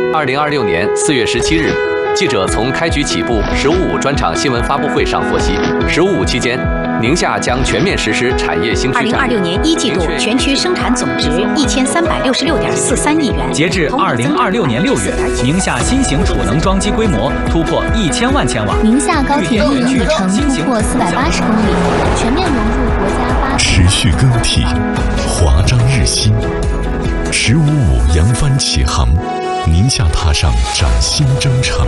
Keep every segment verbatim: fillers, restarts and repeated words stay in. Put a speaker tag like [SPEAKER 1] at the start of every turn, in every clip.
[SPEAKER 1] 二零二六年四月十七日，记者从开局起步“十五五”专场新闻发布会上获悉，“十五五”期间，宁夏将全面实施产业兴区战略。
[SPEAKER 2] 二零二六年一季度全区生产总值一千三百六十六点四三亿元。
[SPEAKER 3] 截至二零二六年六月，宁夏新型储能装机规模突破一千万千瓦。
[SPEAKER 4] 宁夏高铁运营里程突破四百八十公里，全面融入国家发展。
[SPEAKER 5] 持续更替，华章日新。十五五扬帆起航，宁夏踏上崭新征程。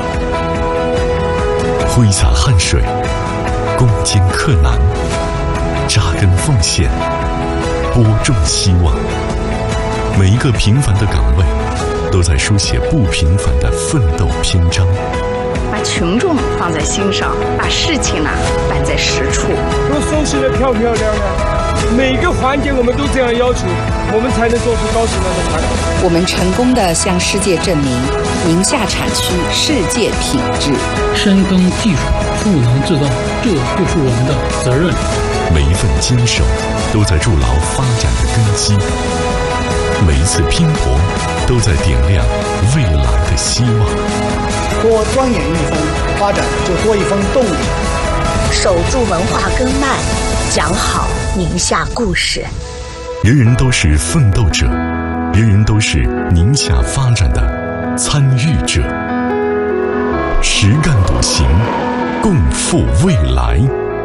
[SPEAKER 5] 挥洒汗水，攻坚克难，扎根奉献，播种希望。每一个平凡的岗位，都在书写不平凡的奋斗篇章。
[SPEAKER 6] 把群众放在心上，把事情呢办在实处。
[SPEAKER 7] 都收拾得漂漂亮亮，每个环节我们都这样要求，我们才能做出高质量的产品。
[SPEAKER 6] 我们成功地向世界证明，宁夏产区世界品质。
[SPEAKER 8] 深耕技术，赋能制造，这就是我们的责任。
[SPEAKER 5] 每一份坚守，都在筑牢发展的根基；每一次拼搏，都在点亮未来的希望。
[SPEAKER 9] 多钻研一分，发展就多一分动力。
[SPEAKER 10] 守住文化根脉，讲好宁夏故事。
[SPEAKER 5] 人人都是奋斗者，人人都是宁夏发展的参与者。实干笃行，共赴未来。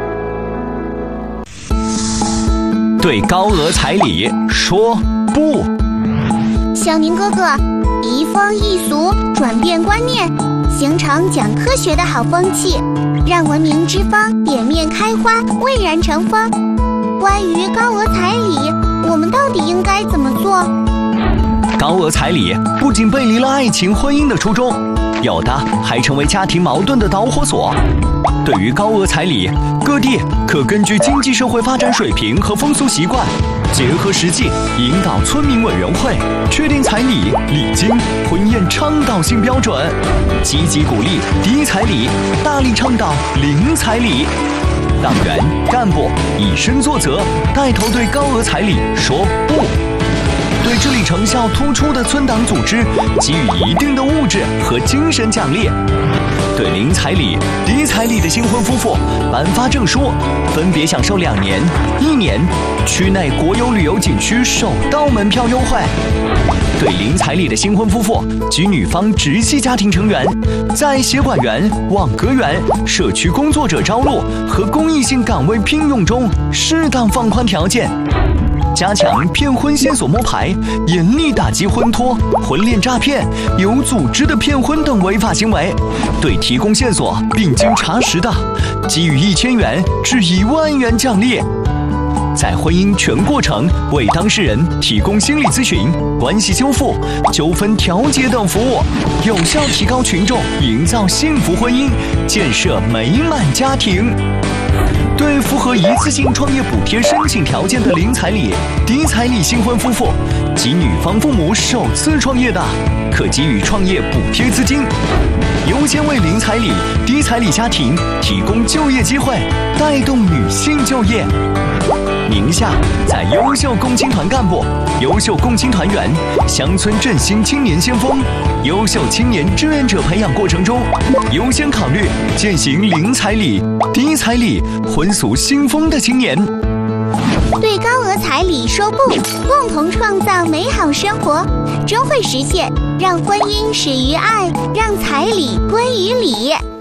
[SPEAKER 3] 对高额彩礼说不。
[SPEAKER 4] 小宁哥哥，移风易俗，转变观念，形成讲科学的好风气，让文明之风点面开花，蔚然成风。关于高额彩礼，我们到底应该怎么做？
[SPEAKER 3] 高额彩礼不仅背离了爱情婚姻的初衷，有的还成为家庭矛盾的导火索。对于高额彩礼，各地可根据经济社会发展水平和风俗习惯，结合实际引导村民委员会确定彩礼、礼金、婚宴倡导性标准，积极鼓励低彩礼，大力倡导零彩礼。党员干部以身作则，带头对高额彩礼说不。对治理成效突出的村党组织给予一定的物质和精神奖励。对零彩礼、低彩礼的新婚夫妇颁发证书，分别享受两年、一年区内国有旅游景区首到门票优惠。对零彩礼的新婚夫妇及女方直系家庭成员，在协管员、网格员、社区工作者招录和公益性岗位聘用中，适当放宽条件。加强骗婚线索摸排，严厉打击婚托、婚恋诈骗、有组织的骗婚等违法行为。对提供线索并经查实的，给予一千元至一万元奖励。在婚姻全过程为当事人提供心理咨询、关系修复、纠纷调解等服务，有效提高群众营造幸福婚姻，建设美满家庭。对符合一次性创业补贴申请条件的零彩礼、低彩礼新婚夫妇及女方父母首次创业的，可给予创业补贴资金，优先为零彩礼、低彩礼家庭提供就业机会，带动女性就业。宁夏在优秀共青团干部、优秀共青团员、乡村振兴青年先锋、优秀青年志愿者培养过程中，优先考虑践行零彩礼、低彩礼、婚俗新风的青年。
[SPEAKER 4] 对高额彩礼说不，共同创造美好生活，终会实现让婚姻始于爱，让彩礼归于礼。